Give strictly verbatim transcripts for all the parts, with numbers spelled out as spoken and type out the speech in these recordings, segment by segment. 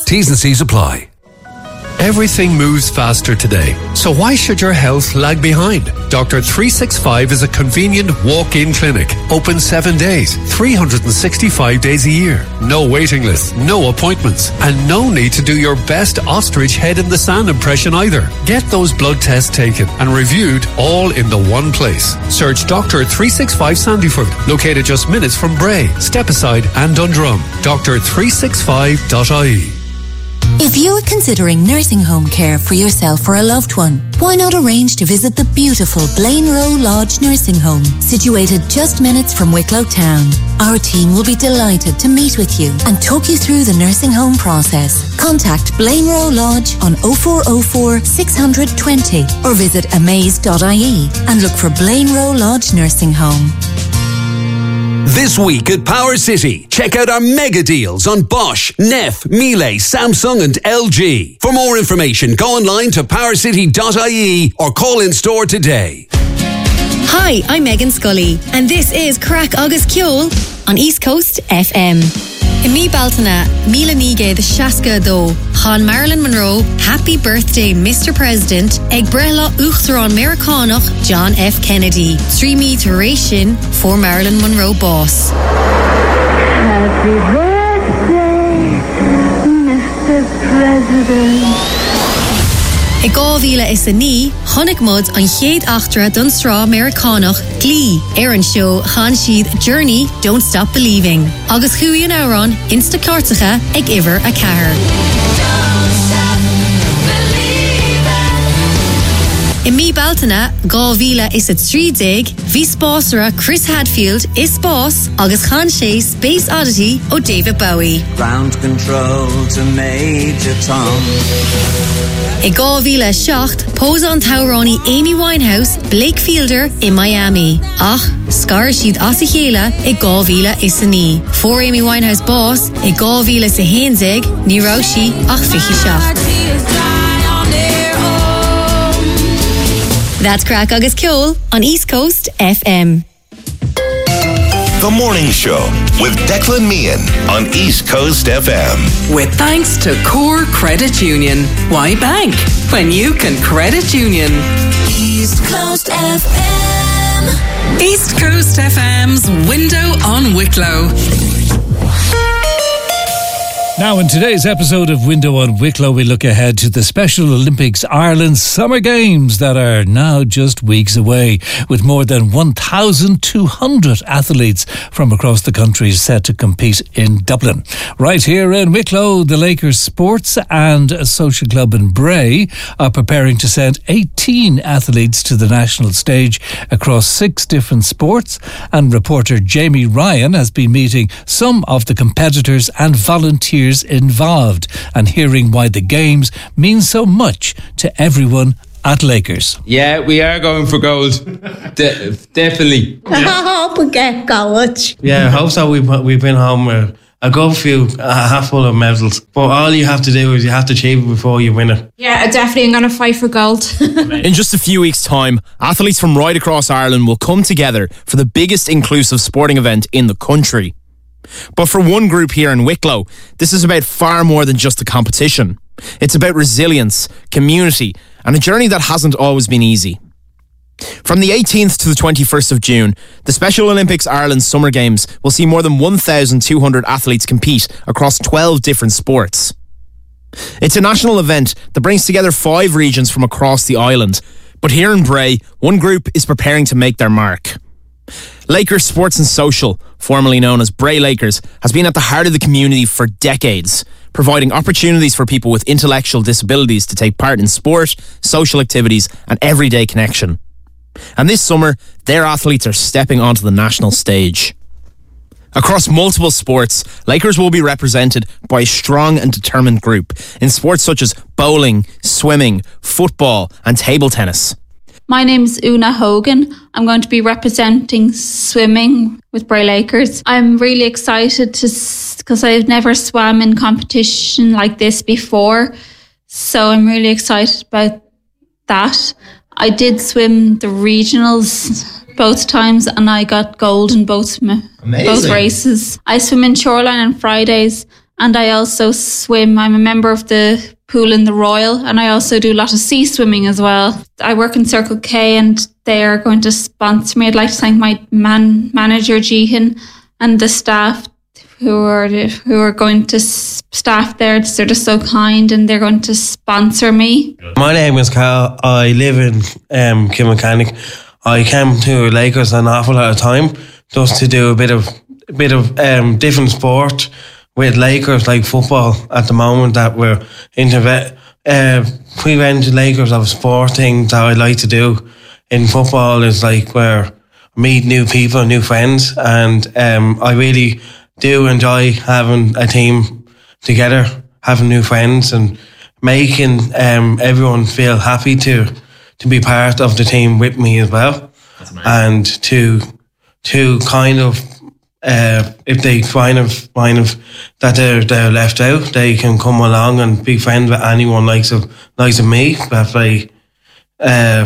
T's and C's apply. Everything moves faster today, so why should your health lag behind? Doctor three sixty-five is a convenient walk-in clinic, open seven days, three hundred sixty-five days a year. No waiting lists, no appointments, and no need to do your best ostrich head in the sand impression either. Get those blood tests taken and reviewed all in the one place. Search Doctor three sixty-five Sandyford, located just minutes from Bray, Stepaside and Dundrum. doctor three sixty-five dot I E. If you are considering nursing home care for yourself or a loved one, why not arrange to visit the beautiful Blaine Row Lodge Nursing Home, situated just minutes from Wicklow Town. Our team will be delighted to meet with you and talk you through the nursing home process. Contact Blaine Row Lodge on oh four oh four, six hundred, twenty or visit amaze dot I E and look for Blaine Row Lodge Nursing Home. This week at Power City, check out our mega deals on Bosch, Neff, Miele, Samsung and L G. For more information, go online to power city dot I E or call in store today. Hi, I'm Megan Scully, and this is Crack Agus Ceol on East Coast F M. In mi Baltana, Mila Nige the Shaska do, Han Marilyn Monroe, happy birthday Mister President, Eg Brehla Uchtron Americanoch, John F. Kennedy. Streamy Turation for Marilyn Monroe boss. Happy birthday, Mister President. I gávíle is a ní, chonig mud an chéad achtra dun strá Americanoch, Glee. Aaron show, chan siad Journey, Don't Stop Believing. Agus chuian auron, insta clartacha, ag iver a cahar. In mi Baltana, gávíle is a trídig, ví spásra Chris Hadfield is boss, agus chan sé Space Oddity o David Bowie. Ground control to Major Tom. I gávíle seacht, pose an Taurani Amy Winehouse, Blake Fielder in Miami. Ach, scar siad as a chéile, I gávíle is a ní. For Amy Winehouse boss, I gávíle sa hénzig, ní raushi ach fichi seacht. That's Crack Agus Ceol on East Coast F M. The Morning Show with Declan Meehan on East Coast F M. With thanks to Core Credit Union. Why bank when you can credit union? East Coast F M. East Coast F M's Window on Wicklow. Now, in today's episode of Window on Wicklow, we look ahead to the Special Olympics Ireland Summer Games that are now just weeks away, with more than one thousand two hundred athletes from across the country set to compete in Dublin. Right here in Wicklow, the Lakers Sports and Social Club in Bray are preparing to send eighteen athletes to the national stage across six different sports, and reporter Jamie Ryan has been meeting some of the competitors and volunteers involved and hearing why the games mean so much to everyone at Lakers. Yeah, we are going for gold. De- definitely. I hope we get gold. Yeah, I hope so. We've, we've been home with a good few, a half full of medals. But all you have to do is you have to achieve it before you win it. Yeah, I definitely am going to fight for gold. In just a few weeks' time, athletes from right across Ireland will come together for the biggest inclusive sporting event in the country. But for one group here in Wicklow, this is about far more than just a competition. It's about resilience, community, and a journey that hasn't always been easy. From the eighteenth to the twenty-first of June, the Special Olympics Ireland Summer Games will see more than one thousand two hundred athletes compete across twelve different sports. It's a national event that brings together five regions from across the island. But here in Bray, one group is preparing to make their mark. Lakers Sports and Social, formerly known as Bray Lakers, has been at the heart of the community for decades, providing opportunities for people with intellectual disabilities to take part in sport, social activities and everyday connection. And this summer, their athletes are stepping onto the national stage. Across multiple sports, Lakers will be represented by a strong and determined group in sports such as bowling, swimming, football and table tennis. My name's Una Hogan. I'm going to be representing swimming with Bray Lakers. I'm really excited to because I've never swam in competition like this before. So I'm really excited about that. I did swim the regionals both times and I got gold in both both races. I swim in Shoreline on Fridays and I also swim. I'm a member of the pool in the Royal, and I also do a lot of sea swimming as well. I work in Circle K, and they are going to sponsor me. I'd like to thank my man manager Jehan and the staff who are who are going to staff there. They're just so kind, and they're going to sponsor me. My name is Carl. I live in um, Kilmechanic. I came to Lakers an awful lot of time just to do a bit of a bit of um, different sport with Lakers, like football at the moment that we're into. Uh, we went to Lakers of sport things that I like to do in football is like where I meet new people, new friends, and um, I really do enjoy having a team together, having new friends, and making um, everyone feel happy to to be part of the team with me as well, and to to kind of uh, if they find of kind of that they're they're left out, they can come along and be friends with anyone likes of likes of me. If they uh,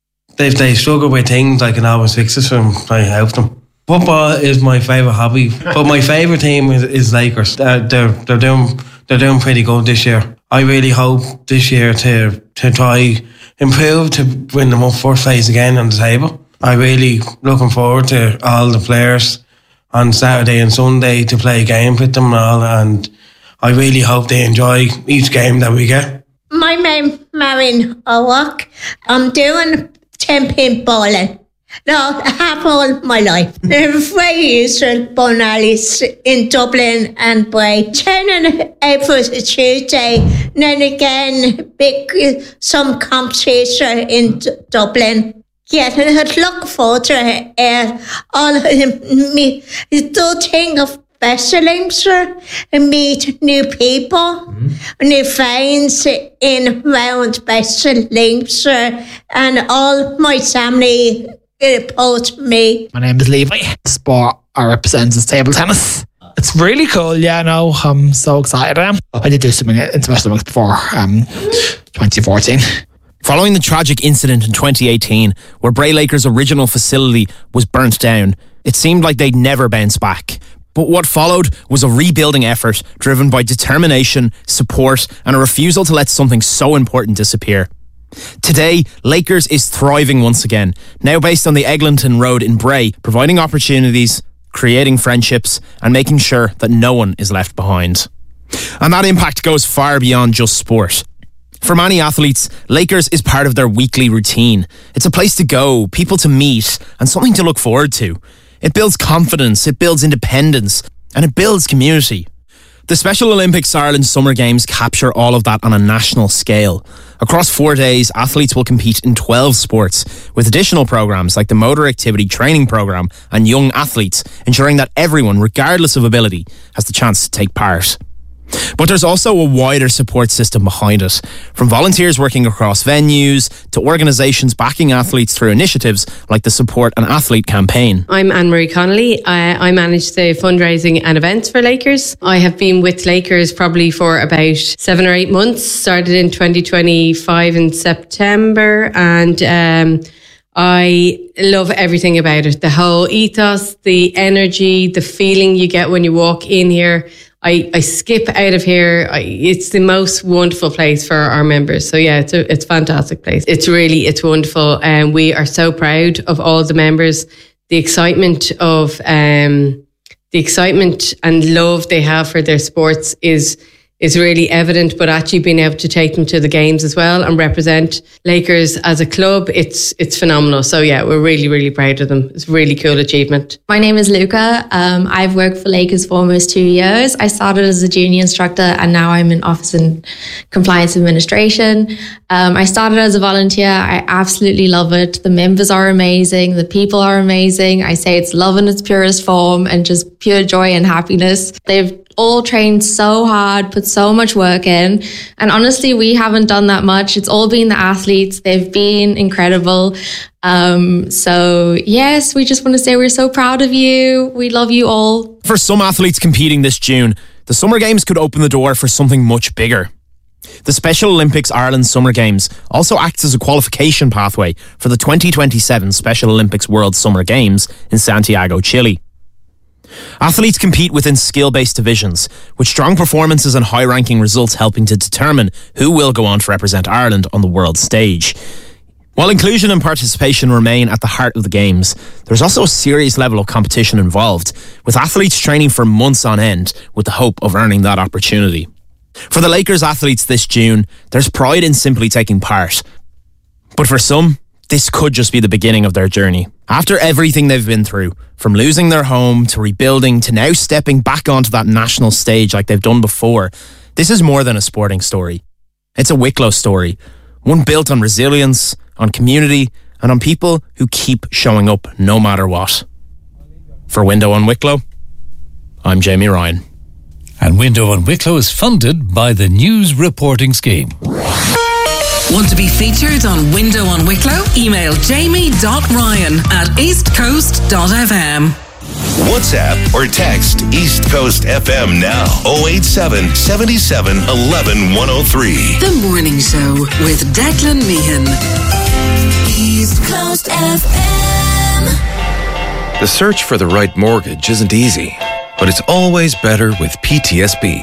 if they struggle with things, I can always fix it and I help them. Football is my favourite hobby, but my favourite team is, is Lakers. Uh, they're they're doing they're doing pretty good this year. I really hope this year to to try improve to win them up first place again on the table. I really looking forward to all the players on Saturday and Sunday to play games with them and all, and I really hope they enjoy each game that we get. My name Marion O'Rourke. I'm doing ten pin bowling. No, half all my life. Very usual born Alice in Dublin and Bray. Training every Tuesday. Then again, big some competition in D- Dublin. Yeah, I look forward to it. Uh, all me, the thing of specialings and meet new people, mm-hmm. new friends in round specialings, and all my family. Post me. My name is Levi. The sport I represent is table tennis. It's really cool, yeah, no, I'm so excited I am. I did do something in Special Olympics before um, twenty fourteen. Following the tragic incident in twenty eighteen, where Bray Lakers' original facility was burnt down, it seemed like they'd never bounce back. But what followed was a rebuilding effort driven by determination, support, and a refusal to let something so important disappear. Today, Lakers is thriving once again, now based on the Eglinton Road in Bray, providing opportunities, creating friendships, and making sure that no one is left behind. And that impact goes far beyond just sport. For many athletes, Lakers is part of their weekly routine. It's a place to go, people to meet, and something to look forward to. It builds confidence, it builds independence, and it builds community. The Special Olympics Ireland Summer Games capture all of that on a national scale. Across four days, athletes will compete in twelve sports, with additional programmes like the Motor Activity Training Programme and Young Athletes, ensuring that everyone, regardless of ability, has the chance to take part. But there's also a wider support system behind it, from volunteers working across venues to organisations backing athletes through initiatives like the Support an Athlete campaign. I'm Anne-Marie Connolly. I, I manage the fundraising and events for Lakers. I have been with Lakers probably for about seven or eight months, started in twenty twenty-five in September, and um, I love everything about it. The whole ethos, the energy, the feeling you get when you walk in here. I, I skip out of here. I, it's the most wonderful place for our members. So yeah, it's a it's a fantastic place. It's really, it's wonderful. And um, we are so proud of all the members, the excitement of, um, the excitement and love they have for their sports is, is really evident, but actually being able to take them to the games as well and represent Lakers as a club, it's it's phenomenal. So yeah, we're really, really proud of them. It's a really cool achievement. My name is Luca. Um, I've worked for Lakers for almost two years. I started as a junior instructor and now I'm in office and compliance administration. Um, I started as a volunteer. I absolutely love it. The members are amazing. The people are amazing. I say it's love in its purest form and just pure joy and happiness. They've all trained so hard, put so much work in. And honestly, we haven't done that much. It's all been the athletes. They've been incredible. Um, so yes, we just want to say we're so proud of you. We love you all. For some athletes competing this June, the Summer Games could open the door for something much bigger. The Special Olympics Ireland Summer Games also acts as a qualification pathway for the twenty twenty-seven Special Olympics World Summer Games in Santiago, Chile. Athletes compete within skill-based divisions, with strong performances and high-ranking results helping to determine who will go on to represent Ireland on the world stage. While inclusion and participation remain at the heart of the Games, there's also a serious level of competition involved, with athletes training for months on end with the hope of earning that opportunity. For the Lakers athletes this June, there's pride in simply taking part. But for some, this could just be the beginning of their journey. After everything they've been through, from losing their home to rebuilding to now stepping back onto that national stage like they've done before, this is more than a sporting story. It's a Wicklow story, one built on resilience, on community, and on people who keep showing up no matter what. For Window on Wicklow, I'm Jamie Ryan. And Window on Wicklow is funded by the News Reporting Scheme. Want to be featured on Window on Wicklow? Email jamie.ryan at eastcoast.fm. WhatsApp or text East Coast F M now. oh eight seven, seven seven, one one, one oh three. The Morning Show with Declan Meehan. East Coast F M. The search for the right mortgage isn't easy, but it's always better with P T S B.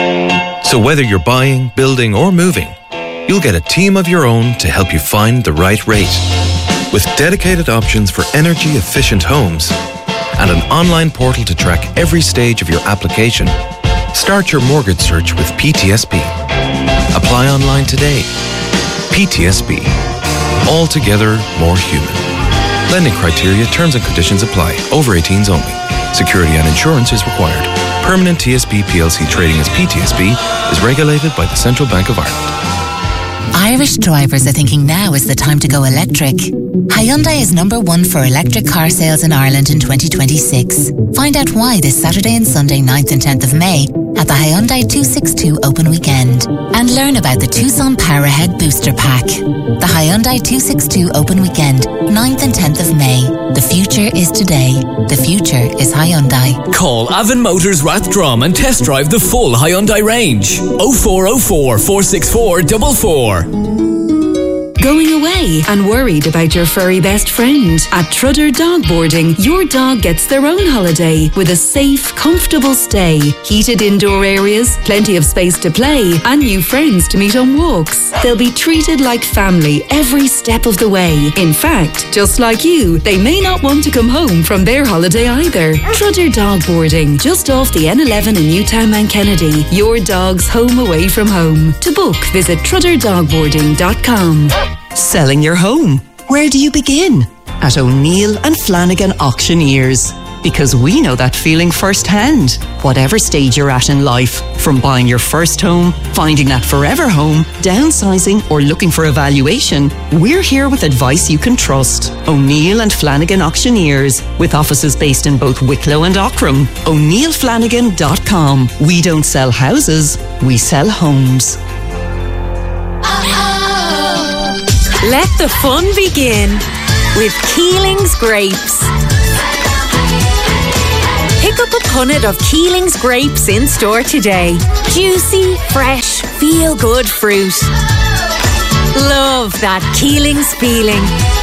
So whether you're buying, building, or moving, you'll get a team of your own to help you find the right rate. With dedicated options for energy-efficient homes and an online portal to track every stage of your application, start your mortgage search with P T S B. Apply online today. P T S B. Altogether more human. Lending criteria, terms and conditions apply. Over eighteens only. Security and insurance is required. Permanent T S B P L C trading as P T S B is regulated by the Central Bank of Ireland. Irish drivers are thinking now is the time to go electric. Hyundai is number one for electric car sales in Ireland in twenty twenty-six. Find out why this Saturday and Sunday ninth and tenth of May at the Hyundai two sixty-two Open Weekend. And learn about the Tucson Powerhead Booster Pack. The Hyundai two sixty-two Open Weekend, ninth and tenth of May. The future is today. The future is Hyundai. Call Avon Motors Rathdrum and test drive the full Hyundai range. oh four oh four, four six four, four four. Going away and worried about your furry best friend? At Trudder Dog Boarding, your dog gets their own holiday with a safe, comfortable stay, heated indoor areas, plenty of space to play, and new friends to meet on walks. They'll be treated like family every step of the way. In fact, just like you, they may not want to come home from their holiday either. Trudder Dog Boarding, just off the N eleven in Newtown Mount Kennedy. Your dog's home away from home. To book, visit trudder dog boarding dot com. Selling your home. Where do you begin? At O'Neill and Flanagan Auctioneers. Because we know that feeling firsthand. Whatever stage you're at in life, from buying your first home, finding that forever home, downsizing, or looking for a valuation, we're here with advice you can trust. O'Neill and Flanagan Auctioneers, with offices based in both Wicklow and Aughrim. O'Neill Flanagan dot com. We don't sell houses, we sell homes. Let the fun begin with Keeling's Grapes. Pick up a punnet of Keeling's Grapes in store today. Juicy, fresh, feel-good fruit. Love that Keeling's feeling.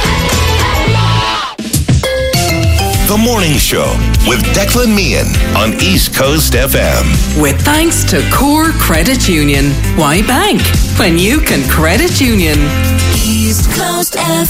The Morning Show with Declan Meehan on East Coast F M. With thanks to Core Credit Union. Why bank when you can credit union? East Coast F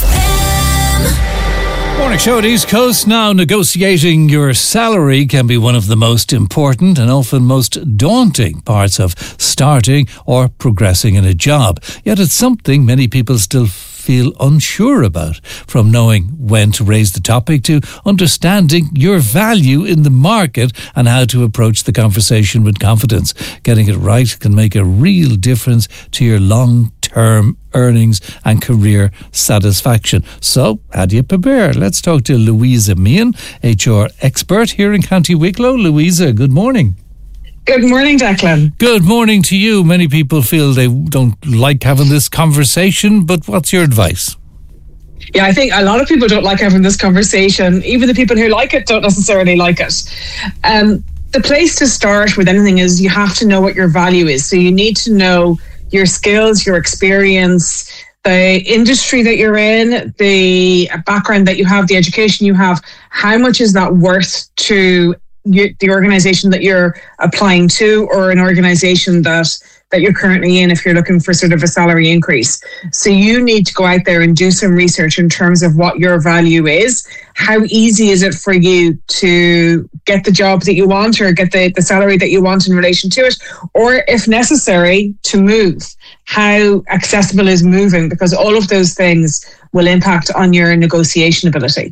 M. Morning Show at East Coast. Now, negotiating your salary can be one of the most important and often most daunting parts of starting or progressing in a job. Yet it's something many people still feel unsure about, from knowing when to raise the topic to understanding your value in the market and how to approach the conversation with confidence. Getting it right can make a real difference to your long-term earnings and career satisfaction. So, how do you prepare? Let's talk to Louisa Meehan, H R expert here in County Wicklow. Louisa, good morning. Good morning, Declan. Good morning to you. Many people feel they don't like having this conversation, but what's your advice? Yeah, I think a lot of people don't like having this conversation. Even the people who like it don't necessarily like it. Um, the place to start with anything is you have to know what your value is. So you need to know your skills, your experience, the industry that you're in, the background that you have, the education you have. How much is that worth to you, the organization that you're applying to, or an organization that that you're currently in if you're looking for sort of a salary increase. So you need to go out there and do some research in terms of what your value is. How easy is it for you to get the job that you want, or get the, the salary that you want in relation to it? Or if necessary, to move. How accessible is moving? Because all of those things will impact on your negotiation ability.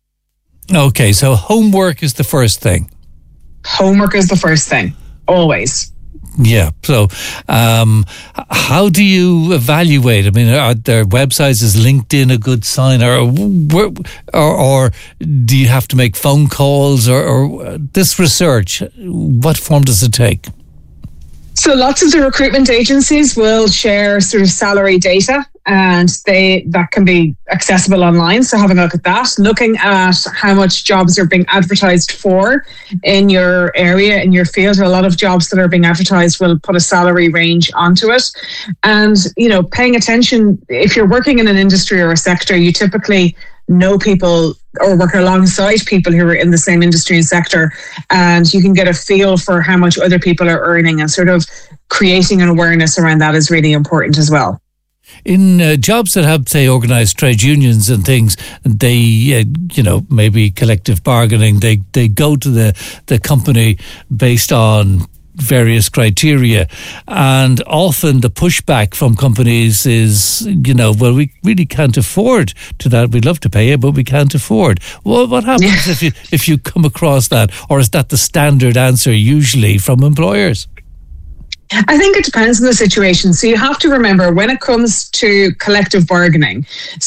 Okay, so homework is the first thing. Homework is the first thing, always. Yeah. So, um, how do you evaluate? I mean, are there websites? Is LinkedIn a good sign, or or, or do you have to make phone calls, or, or this research? What form does it take? So lots of the recruitment agencies will share sort of salary data, and they that can be accessible online. So having a look at that, looking at how much jobs are being advertised for in your area, in your field. A lot of jobs that are being advertised will put a salary range onto it. And, you know, paying attention, if you're working in an industry or a sector, you typically know people or work alongside people who are in the same industry and sector, and you can get a feel for how much other people are earning, and sort of creating an awareness around that is really important as well. In uh, jobs that have, say, organised trade unions and things, they, uh, you know, maybe collective bargaining, they, they go to the, the company based on various criteria, and often the pushback from companies is, you know, well, we really can't afford to that. We'd love to pay you, but we can't afford. Well, what happens yeah. if you if you come across that, or is that the standard answer usually from employers? I think it depends on the situation. So you have to remember, when it comes to collective bargaining,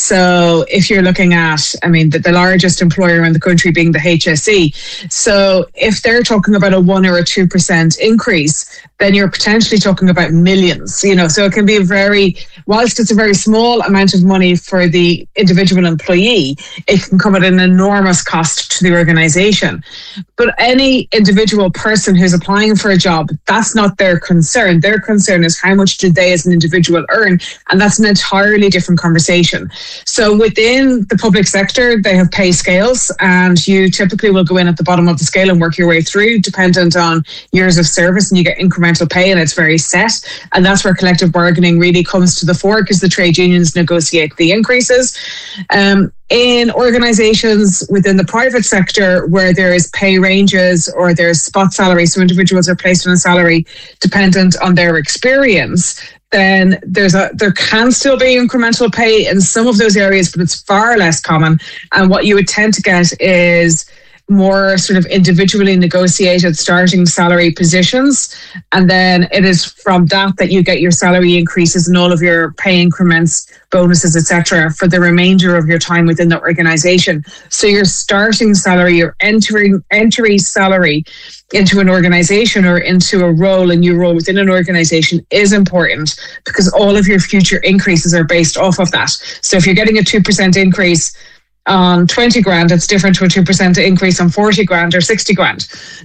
so if you're looking at, I mean, the, the largest employer in the country being the H S E, so if they're talking about a one or a two percent increase, then you're potentially talking about millions, you know, so it can be a very, whilst it's a very small amount of money for the individual employee, it can come at an enormous cost to the organisation. But any individual person who's applying for a job, that's not their concern. Their concern is how much do they as an individual earn, and that's an entirely different conversation. So within the public sector, they have pay scales, and you typically will go in at the bottom of the scale and work your way through, dependent on years of service, and you get incremental pay, and it's very set. And that's where collective bargaining really comes to the fore, because the trade unions negotiate the increases. Um, In organisations within the private sector where there is pay ranges or there's spot salary, so individuals are placed on a salary dependent on their experience, then there's a there can still be incremental pay in some of those areas, but it's far less common. And what you would tend to get is more sort of individually negotiated starting salary positions. And then it is from that that you get your salary increases and all of your pay increments, bonuses, et cetera, for the remainder of your time within the organisation. So your starting salary, your entering entry salary into an organisation or into a role, a new role within an organisation, is important, because all of your future increases are based off of that. So if you're getting a two percent increase on twenty grand, it's different to a two percent increase on forty grand or sixty grand.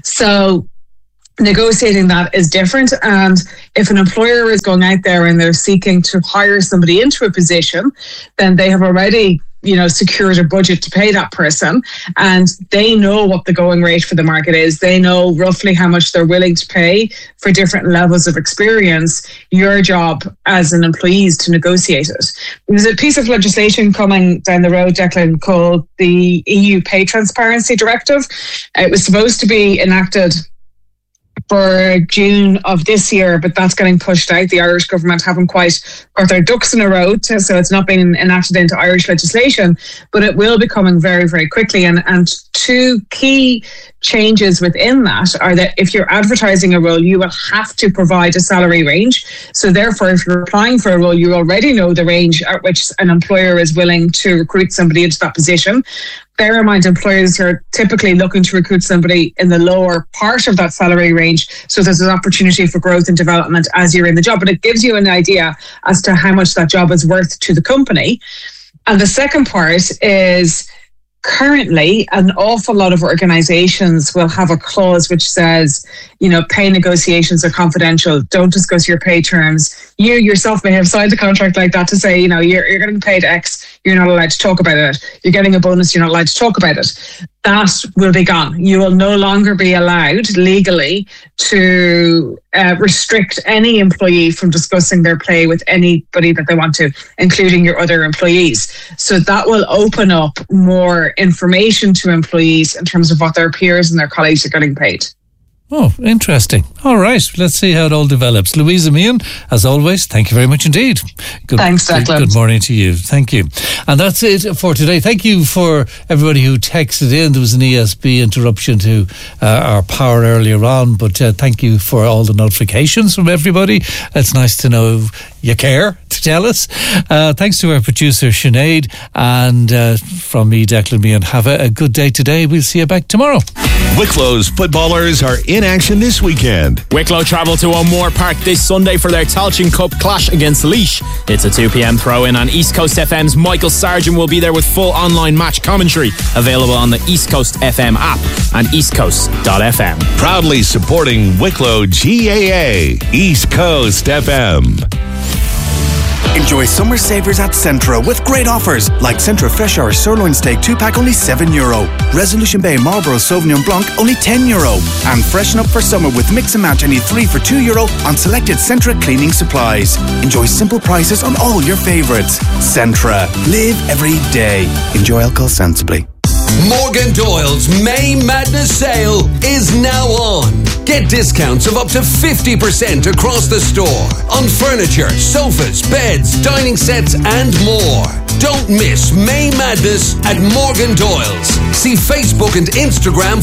So negotiating that is different. And if an employer is going out there and they're seeking to hire somebody into a position, then they have already, you know, secured a budget to pay that person, and they know what the going rate for the market is. They know roughly how much they're willing to pay for different levels of experience. Your job as an employee is to negotiate it. There's a piece of legislation coming down the road, Declan, called the E U Pay Transparency Directive. It was supposed to be enacted for June of this year, but that's getting pushed out. The Irish government haven't quite got their ducks in a row, to, so it's not been enacted into Irish legislation, but it will be coming very, very quickly. And, and two key changes within that are that if you're advertising a role, you will have to provide a salary range. So therefore, if you're applying for a role, you already know the range at which an employer is willing to recruit somebody into that position. Bear in mind, employers are typically looking to recruit somebody in the lower part of that salary range, so there's an opportunity for growth and development as you're in the job. But it gives you an idea as to how much that job is worth to the company. And the second part is, currently, an awful lot of organisations will have a clause which says, you know, pay negotiations are confidential. Don't discuss your pay terms. you yourself may have signed a contract like that to say, you know, you're, you're getting paid X, you're not allowed to talk about it. You're getting a bonus, you're not allowed to talk about it. That will be gone. You will no longer be allowed legally to uh, restrict any employee from discussing their pay with anybody that they want to, including your other employees. So that will open up more information to employees in terms of what their peers and their colleagues are getting paid. Oh, interesting. All right, let's see how it all develops. Louisa Meehan, as always, thank you very much indeed. Good, Thanks, Declan. Good, good morning to you. Thank you. And that's it for today. Thank you for everybody who texted in. There was an E S B interruption to uh, our power earlier on, but uh, thank you for all the notifications from everybody. It's nice to know you care to tell us. Uh, thanks to our producer, Sinead, and uh, from me, Declan Meehan. Have a, a good day today. We'll see you back tomorrow. Wicklow's footballers are in action this weekend. Wicklow travel to O'Moore Park this Sunday for their Tailteann Cup clash against Laois. It's a two p.m. throw-in, and East Coast F M's Michael Sargent will be there with full online match commentary, available on the East Coast F M app and east coast dot f m. Proudly supporting Wicklow G A A, East Coast F M. Enjoy summer savers at Centra with great offers like Centra Fresh Hour Sirloin Steak two pack only seven euro, Resolution Bay Marlborough Sauvignon Blanc only ten euro, and freshen up for summer with Mix and Match any three for two euro on selected Centra cleaning supplies. Enjoy simple prices on all your favourites. Centra. Live every day. Enjoy alcohol sensibly. Morgan Doyle's May Madness sale is now on. Get discounts of up to fifty percent across the store on furniture, sofas, beds, dining sets and more. Don't miss May Madness at Morgan Doyle's. See Facebook and Instagram